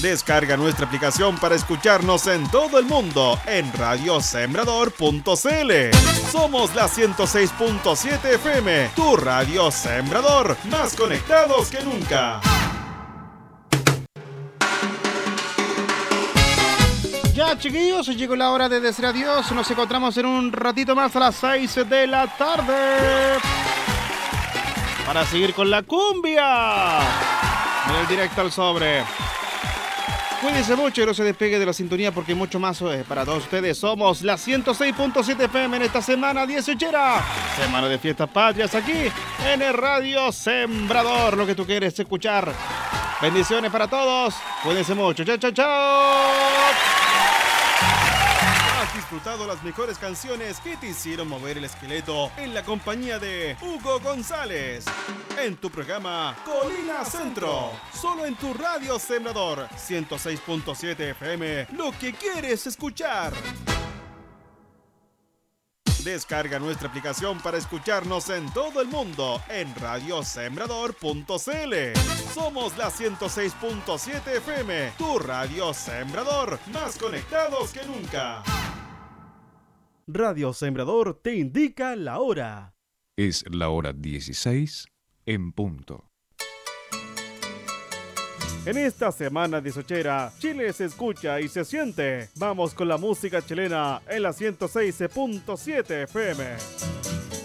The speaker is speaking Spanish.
Descarga nuestra aplicación para escucharnos en todo el mundo en radiosembrador.cl. Somos la 106.7 FM, tu radio Sembrador, más conectados que nunca. Ya, chiquillos, llegó la hora de decir adiós. Nos encontramos en un ratito más a las 6 de la tarde para seguir con la cumbia en el directo al sobre. Cuídense mucho y no se despegue de la sintonía porque mucho más para todos ustedes. Somos la 106.7 FM en esta semana 18era, semana de fiestas patrias aquí en el Radio Sembrador. Lo que tú quieres escuchar. Bendiciones para todos. Cuídense mucho. Chao, chao, chao. Has disfrutado las mejores canciones que te hicieron mover el esqueleto en la compañía de Hugo González. En tu programa Colina Centro. Solo en tu Radio Sembrador 106.7 FM. Lo que quieres escuchar. Descarga nuestra aplicación para escucharnos en todo el mundo en radiosembrador.cl. Somos la 106.7 FM, tu radio Sembrador, más conectados que nunca. Radio Sembrador te indica la hora. Es la hora 16 en punto. En esta semana de Sochera, Chile se escucha y se siente. Vamos con la música chilena en la 106.7 FM.